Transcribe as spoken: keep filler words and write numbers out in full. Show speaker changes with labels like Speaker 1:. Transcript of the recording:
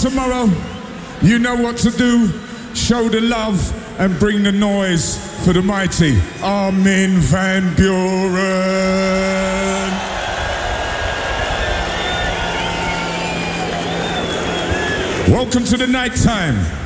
Speaker 1: tomorrow, you know what to do. Show the love and bring the noise for the mighty Armin van Buuren. Welcome to the night time.